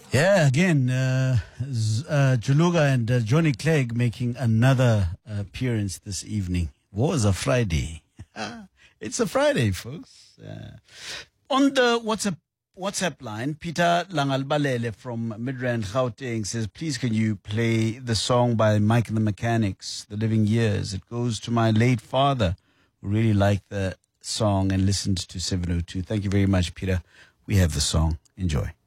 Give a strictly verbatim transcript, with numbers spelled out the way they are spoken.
Yeah, again, uh, Z- uh, Juluga and uh, Johnny Clegg making another uh, appearance this evening. Was a Friday. It's a Friday, folks. Uh, on the WhatsApp WhatsApp line, Peter Langalbalele from Midrand Gauteng says, please can you play the song by Mike and the Mechanics, The Living Years? It goes to my late father, who really liked the song and listened to seven oh two. Thank you very much, Peter. We have the song. Enjoy.